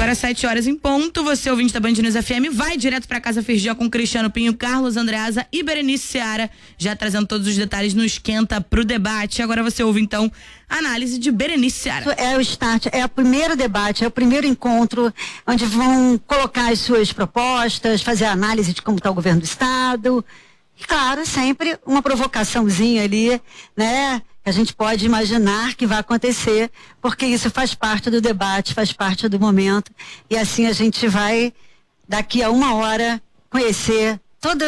Agora 7h em ponto, você ouvinte da Band News FM vai direto pra Casa Fergia com Cristiano Pinho, Carlos Andreasa e Berenice Seara, já trazendo todos os detalhes no Esquenta pro debate. Agora você ouve então a análise de Berenice Seara. É o start, é o primeiro debate, é o primeiro encontro onde vão colocar as suas propostas, fazer a análise de como está o governo do estado. E claro, sempre uma provocaçãozinha ali, né? Que a gente pode imaginar que vai acontecer, porque isso faz parte do debate, faz parte do momento. E assim a gente vai, daqui a 1 hora, conhecer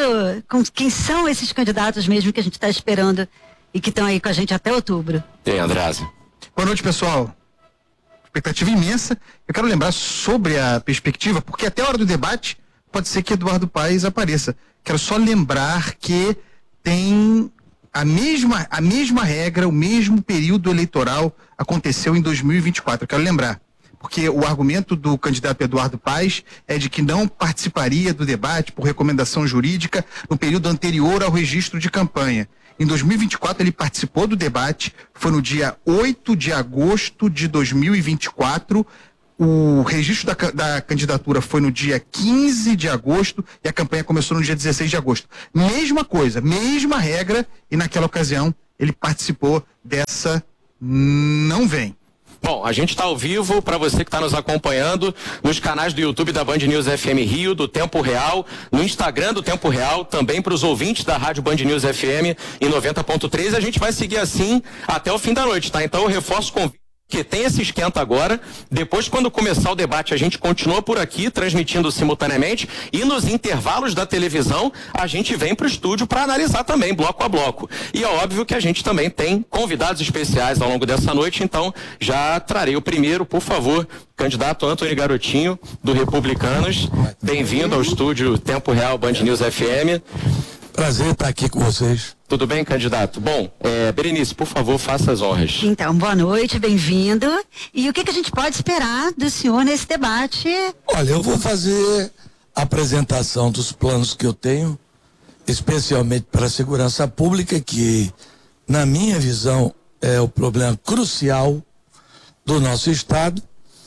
quem são esses candidatos mesmo que a gente está esperando e que estão aí com a gente até outubro. E aí, Andreasa? Boa noite, pessoal. Expectativa imensa. Eu quero lembrar sobre a perspectiva, porque até a hora do debate pode ser que Eduardo Paes apareça. Quero só lembrar que tem a mesma regra, o mesmo período eleitoral aconteceu em 2024. Eu quero lembrar, porque o argumento do candidato Eduardo Paes é de que não participaria do debate por recomendação jurídica no período anterior ao registro de campanha. Em 2024 ele participou do debate, foi no dia 8 de agosto de 2024, o registro da candidatura foi no dia 15 de agosto e a campanha começou no dia 16 de agosto. Mesma coisa, mesma regra, e naquela ocasião ele participou dessa não vem. Bom, a gente está ao vivo para você que está nos acompanhando nos canais do YouTube da Band News FM Rio, do Tempo Real, no Instagram do Tempo Real, também para os ouvintes da Rádio Band News FM em 90.3. A gente vai seguir assim até o fim da noite, tá? Então eu reforço o convite. Que tem esse esquenta agora, depois quando começar o debate a gente continua por aqui transmitindo simultaneamente e nos intervalos da televisão a gente vem para o estúdio para analisar também bloco a bloco. E é óbvio que a gente também tem convidados especiais ao longo dessa noite, então já trarei o primeiro, por favor, candidato Antony Garotinho do Republicanos, bem-vindo ao estúdio Tempo Real Band News FM. Prazer estar aqui com vocês. Tudo bem, candidato? Bom, Berenice, por favor, faça as honras. Então, boa noite, bem-vindo. E o que a gente pode esperar do senhor nesse debate? Olha, eu vou fazer a apresentação dos planos que eu tenho, especialmente para a segurança pública, que, na minha visão, é o problema crucial do nosso Estado,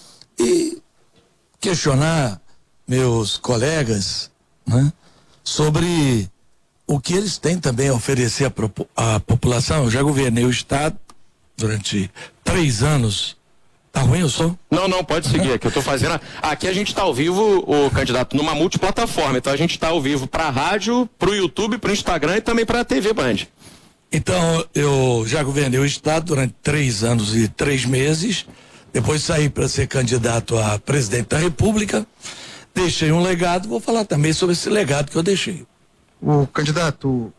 e questionar meus colegas, né, sobre o que eles têm também a oferecer à população. Eu já governei o Estado durante 3 anos. Tá ruim o som? Não, pode seguir. Aqui eu tô fazendo. Aqui a gente tá ao vivo, o candidato, numa multiplataforma. Então a gente tá ao vivo pra rádio, pro YouTube, pro Instagram e também pra TV Band. Então, eu já governei o Estado durante 3 anos e 3 meses. Depois saí para ser candidato a presidente da República. Deixei um legado, vou falar também sobre esse legado que eu deixei. O candidato,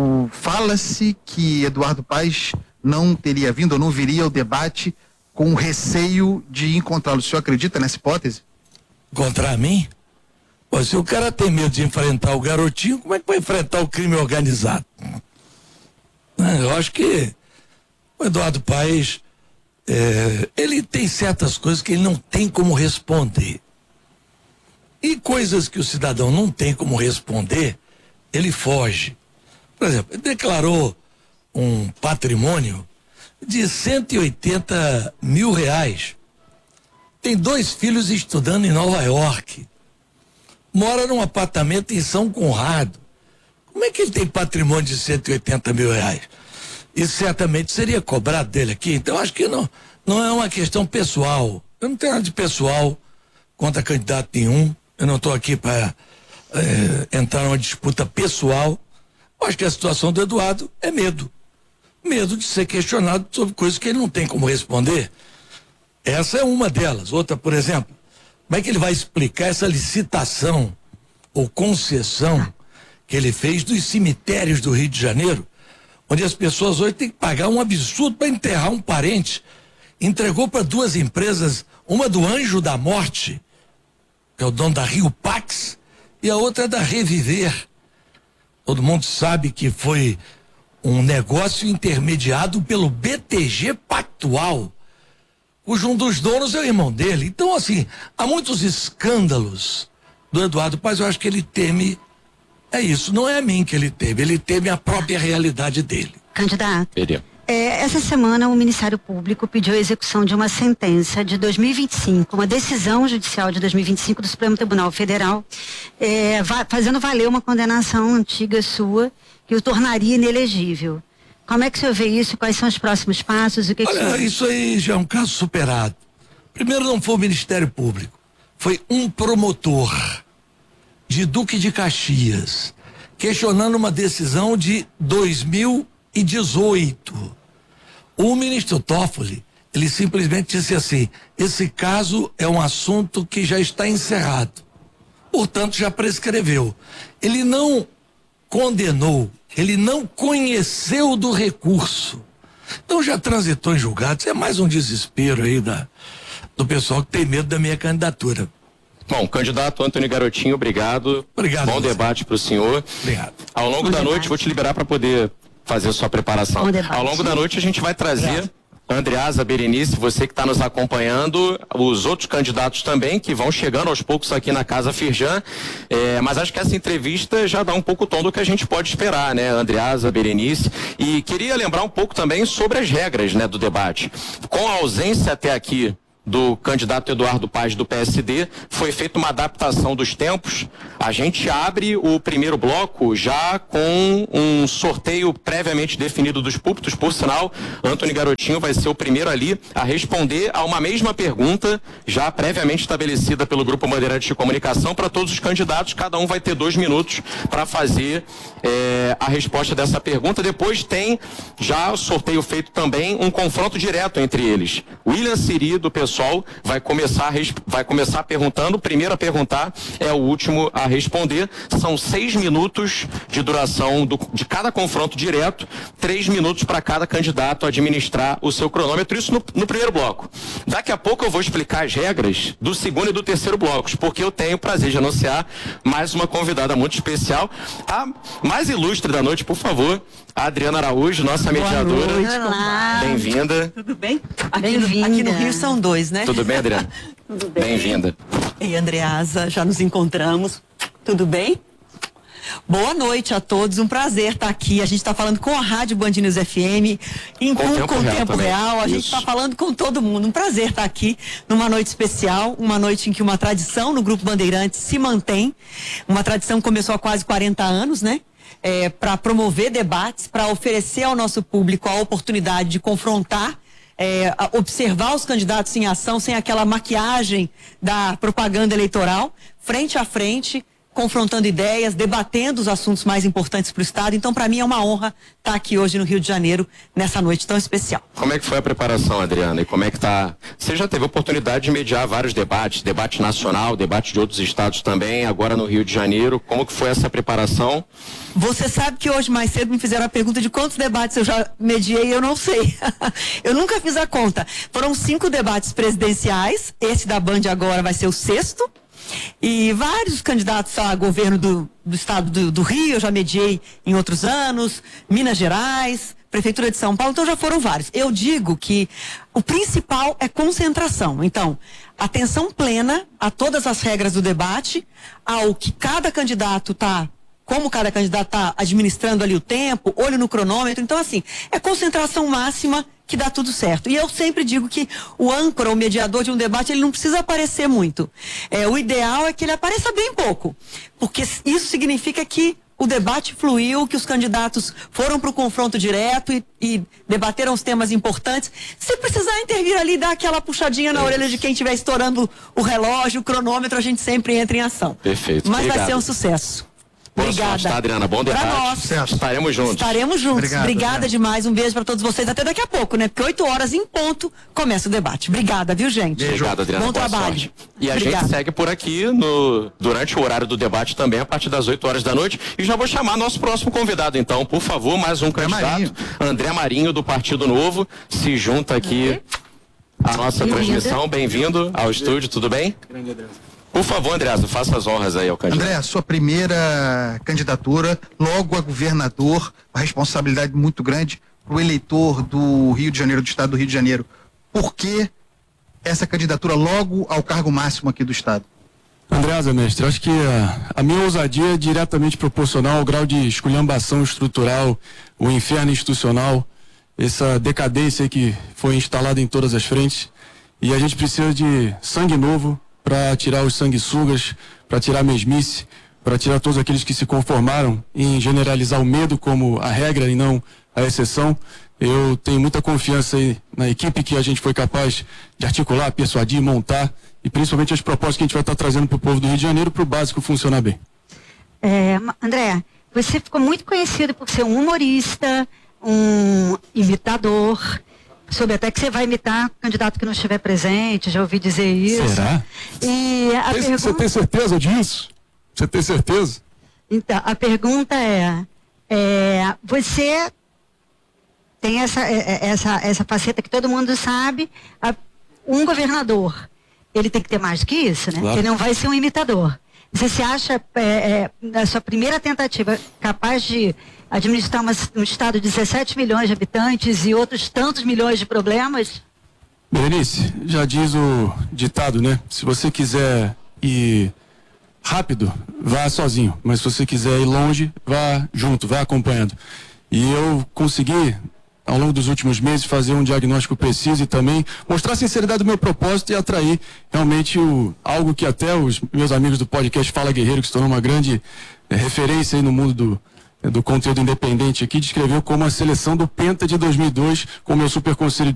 fala-se que Eduardo Paes não teria vindo ou não viria ao debate com receio de encontrá-lo. O senhor acredita nessa hipótese? Encontrar mim? Pô, se o cara tem medo de enfrentar o garotinho, como é que vai enfrentar o crime organizado? Eu acho que o Eduardo Paes, ele tem certas coisas que ele não tem como responder. E coisas que o cidadão não tem como responder, ele foge. Por exemplo, ele declarou um patrimônio de 180 mil reais. Tem 2 filhos estudando em Nova York. Mora num apartamento em São Conrado. Como é que ele tem patrimônio de 180 mil reais? Isso certamente seria cobrado dele aqui. Então, acho que não é uma questão pessoal. Eu não tenho nada de pessoal contra candidato nenhum. Eu não estou aqui para entrar numa disputa pessoal. Eu acho que a situação do Eduardo é medo. Medo de ser questionado sobre coisas que ele não tem como responder. Essa é uma delas. Outra, por exemplo, como é que ele vai explicar essa licitação ou concessão que ele fez dos cemitérios do Rio de Janeiro, onde as pessoas hoje têm que pagar um absurdo para enterrar um parente? Entregou para 2 empresas, uma do Anjo da Morte, que é o dono da Rio Pax, e a outra é da Reviver. Todo mundo sabe que foi um negócio intermediado pelo BTG Pactual, cujo um dos donos é o irmão dele. Então, assim, há muitos escândalos do Eduardo Paes. Eu acho que ele teme, não é a mim que ele teme a própria realidade dele. Candidato, Essa semana o Ministério Público pediu a execução de uma sentença de 2025, uma decisão judicial de 2025 do Supremo Tribunal Federal, fazendo valer uma condenação antiga sua que o tornaria inelegível. Como é que o senhor vê isso? Quais são os próximos passos? O que Olha, isso aí já é um caso superado. Primeiro, não foi o Ministério Público, foi um promotor de Duque de Caxias, questionando uma decisão de 2018. O ministro Toffoli, ele simplesmente disse assim: esse caso é um assunto que já está encerrado, portanto já prescreveu. Ele não condenou, ele não conheceu do recurso, então já transitou em julgados. É mais um desespero aí do pessoal que tem medo da minha candidatura. Bom, candidato Antony Garotinho, obrigado. Obrigado. Bom debate para o senhor. Obrigado. Ao longo da noite, vou te liberar para poder fazer sua preparação. Ao longo da noite a gente vai trazer Andreasa, Berenice, você que está nos acompanhando, os outros candidatos também que vão chegando aos poucos aqui na Casa Firjan, mas acho que essa entrevista já dá um pouco o tom do que a gente pode esperar, né? Andreasa, Berenice, e queria lembrar um pouco também sobre as regras, né, do debate. Com a ausência até aqui do candidato Eduardo Paes do PSD, foi feita uma adaptação dos tempos. A gente abre o primeiro bloco já com um sorteio previamente definido dos púlpitos. Por sinal, Antony Garotinho vai ser o primeiro ali a responder a uma mesma pergunta já previamente estabelecida pelo Grupo Bandeirantes de Comunicação para todos os candidatos. Cada um vai ter 2 minutos para fazer a resposta dessa pergunta. Depois tem já o sorteio feito também, um confronto direto entre eles. William Siri, do PSOL, vai começar perguntando. O primeiro a perguntar é o último a responder. São 6 minutos de duração de cada confronto direto, 3 minutos para cada candidato administrar o seu cronômetro. Isso no primeiro bloco. Daqui a pouco eu vou explicar as regras do segundo e do terceiro blocos, porque eu tenho o prazer de anunciar mais uma convidada muito especial, a mais ilustre da noite, por favor, a Adriana Araújo, nossa mediadora. Bem-vinda. Tudo bem? Bem-vinda. Aqui no Rio são 2, né? Tudo bem, Adriana? Tudo bem. Bem-vinda. Ei, Andreasa, já nos encontramos. Tudo bem? Boa noite a todos, um prazer estar aqui. A gente está falando com a Rádio Band News FM, com o Tempo Real. A gente está falando com todo mundo. Um prazer estar aqui numa noite especial, uma noite em que uma tradição no Grupo Bandeirantes se mantém. Uma tradição que começou há quase 40 anos, né? Para promover debates, para oferecer ao nosso público a oportunidade de confrontar, observar os candidatos em ação, sem aquela maquiagem da propaganda eleitoral, frente a frente, confrontando ideias, debatendo os assuntos mais importantes para o Estado. Então, para mim, é uma honra estar aqui hoje no Rio de Janeiro, nessa noite tão especial. Como é que foi a preparação, Adriana? E como é que tá? Você já teve a oportunidade de mediar vários debates, debate nacional, debate de outros estados também, agora no Rio de Janeiro. Como que foi essa preparação? Você sabe que hoje mais cedo me fizeram a pergunta de quantos debates eu já mediei e eu não sei. Eu nunca fiz a conta. Foram 5 debates presidenciais, esse da Band agora vai ser o 6º. E vários candidatos a governo do estado do Rio, eu já mediei em outros anos, Minas Gerais, Prefeitura de São Paulo, então já foram vários. Eu digo que o principal é concentração. Então, atenção plena a todas as regras do debate, ao que cada candidato como cada candidato está administrando ali o tempo, olho no cronômetro. Então, assim, é concentração máxima que dá tudo certo. E eu sempre digo que o âncora, o mediador de um debate, ele não precisa aparecer muito. O ideal é que ele apareça bem pouco, porque isso significa que o debate fluiu, que os candidatos foram para o confronto direto e debateram os temas importantes. Se precisar intervir ali, dar aquela puxadinha na orelha de quem estiver estourando o relógio, o cronômetro, a gente sempre entra em ação. Perfeito. Mas obrigado. Vai ser um sucesso. Obrigada. Tá, Adriana? Bom debate. Pra nós. Estaremos juntos. Estaremos juntos. Obrigada demais. Um beijo para todos vocês. Até daqui a pouco, né? Porque 8 horas em ponto começa o debate. Obrigada, viu, gente? Beijo. Obrigado, Adriana. Bom trabalho. Sorte. E a gente segue por aqui durante o horário do debate também, a partir das 8 horas da noite. E já vou chamar nosso próximo convidado, então. Por favor, mais um candidato. André Marinho, do Partido Novo, se junta aqui à nossa transmissão. Bem-vindo ao estúdio, tudo bem? Por favor, Andreasa, faça as honras aí ao candidato. André, sua primeira candidatura, logo a governador, uma responsabilidade muito grande para o eleitor do Rio de Janeiro, do estado do Rio de Janeiro. Por que essa candidatura logo ao cargo máximo aqui do estado? Andreasa, mestre, acho que a minha ousadia é diretamente proporcional ao grau de esculhambação estrutural, o inferno institucional essa decadência que foi instalada em todas as frentes. E a gente precisa de sangue novo para tirar os sanguessugas, para tirar a mesmice, para tirar todos aqueles que se conformaram em generalizar o medo como a regra e não a exceção. Eu tenho muita confiança aí na equipe que a gente foi capaz de articular, persuadir, montar, e principalmente as propostas que a gente vai estar trazendo para o povo do Rio de Janeiro para o básico funcionar bem. André, você ficou muito conhecido por ser um humorista, um imitador. Soube até que você vai imitar candidato que não estiver presente, já ouvi dizer isso. Será? E a pergunta... Você tem certeza disso? Você tem certeza? Então, a pergunta você tem essa faceta que todo mundo sabe, um governador, ele tem que ter mais do que isso, né? Claro. Ele não vai ser um imitador. Você se acha, na sua primeira tentativa, capaz de administrar um estado de 17 milhões de habitantes e outros tantos milhões de problemas? Berenice, já diz o ditado, né? Se você quiser ir rápido, vá sozinho. Mas se você quiser ir longe, vá junto, vá acompanhando. E eu consegui, ao longo dos últimos meses, fazer um diagnóstico preciso e também mostrar a sinceridade do meu propósito e atrair realmente algo que até os meus amigos do podcast Fala Guerreiro, que se tornou uma grande referência aí no mundo do conteúdo independente aqui, descreveu como a seleção do Penta de 2002, com o meu super conselho